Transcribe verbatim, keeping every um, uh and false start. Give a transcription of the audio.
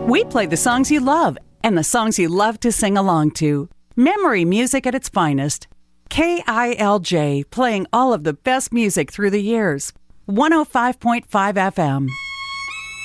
We play the songs you love and the songs you love to sing along to. Memory music at its finest. K I L J, playing all of the best music through the years. one oh five point five F M.